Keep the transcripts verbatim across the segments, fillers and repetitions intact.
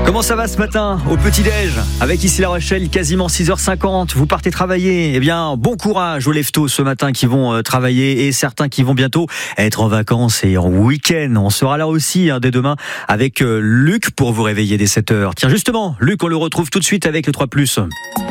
Comment ça va ce matin au petit-déj? Avec ici La Rochelle, quasiment six heures cinquante. Vous partez travailler. Eh bien, bon courage aux lève-tôt ce matin qui vont euh, travailler et certains qui vont bientôt être en vacances et en week-end. On sera là aussi hein, dès demain avec euh, Luc pour vous réveiller dès sept heures. Tiens, justement, Luc, on le retrouve tout de suite avec le trois plus.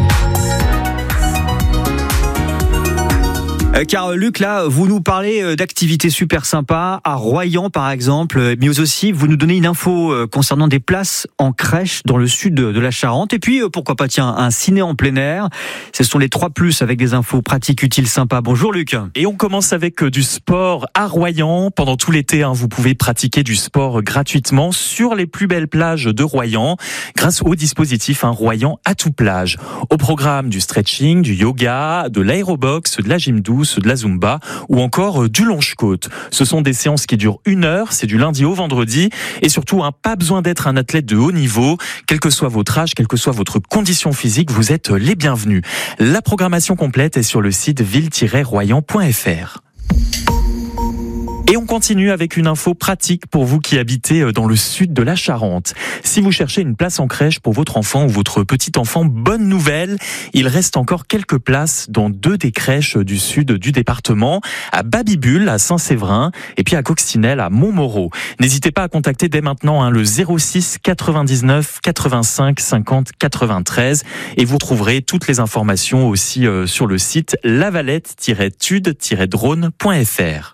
Car Luc, là, vous nous parlez d'activités super sympas à Royan, par exemple, mais aussi vous nous donnez une info concernant des places en crèche dans le sud de la Charente. Et puis, pourquoi pas, tiens, un ciné en plein air. Ce sont les trois plus avec des infos pratiques, utiles, sympas. Bonjour Luc. Et on commence avec du sport à Royan. Pendant tout l'été, hein, vous pouvez pratiquer du sport gratuitement sur les plus belles plages de Royan grâce au dispositif hein, Royan à tout plage. Au programme du stretching, du yoga, de l'aérobox, de la gym douce, de la Zumba ou encore du longe-côte. Ce sont des séances qui durent une heure, c'est du lundi au vendredi et surtout, hein, pas besoin d'être un athlète de haut niveau. Quel que soit votre âge, quelle que soit votre condition physique, vous êtes les bienvenus. La programmation complète est sur le site ville tiret royan point f r. Et on continue avec une info pratique pour vous qui habitez dans le sud de la Charente. Si vous cherchez une place en crèche pour votre enfant ou votre petit enfant, bonne nouvelle, il reste encore quelques places dans deux des crèches du sud du département, à Babybul, à Saint-Séverin, et puis à Coccinelle, à Montmoreau. N'hésitez pas à contacter dès maintenant hein, le zéro six quatre-vingt-dix-neuf quatre-vingt-cinq cinquante quatre-vingt-treize et vous trouverez toutes les informations aussi euh, sur le site lavalette tiret tude tiret drone point f r.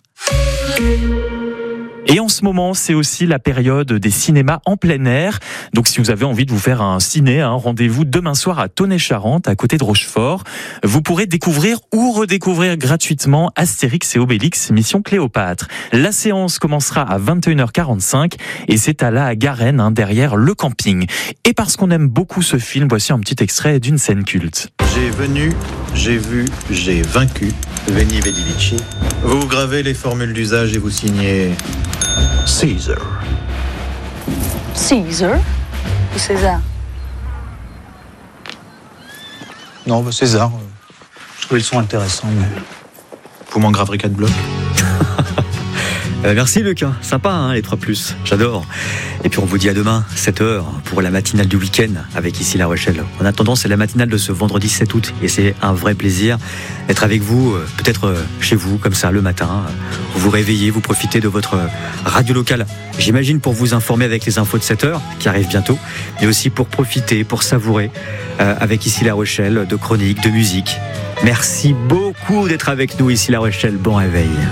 Et en ce moment, c'est aussi la période des cinémas en plein air. Donc si vous avez envie de vous faire un ciné, hein, rendez-vous demain soir à Tonnay-Charente, à côté de Rochefort. Vous pourrez découvrir ou redécouvrir gratuitement Astérix et Obélix, Mission Cléopâtre. La séance commencera à vingt et une heures quarante-cinq et c'est à la Garenne, hein, derrière le camping. Et parce qu'on aime beaucoup ce film, voici un petit extrait d'une scène culte. J'ai venu, j'ai vu, j'ai vaincu. Veni Vidi Vici. Vous gravez les formules d'usage et vous signez Caesar. Caesar ou César? Non, bah César. euh, Je trouvais le son intéressant, mais vous m'en graverez quatre blocs. Euh, merci Luc, sympa hein, les trois plus, j'adore. Et puis on vous dit à demain, sept heures, pour la matinale du week-end avec ici La Rochelle. En attendant, c'est la matinale de ce vendredi sept août et c'est un vrai plaisir d'être avec vous, euh, peut-être euh, chez vous, comme ça, le matin. Vous vous réveillez, vous profitez de votre radio locale, j'imagine pour vous informer avec les infos de sept heures qui arrivent bientôt, mais aussi pour profiter, pour savourer euh, avec ici La Rochelle, de chroniques, de musique. Merci beaucoup d'être avec nous ici La Rochelle, bon réveil.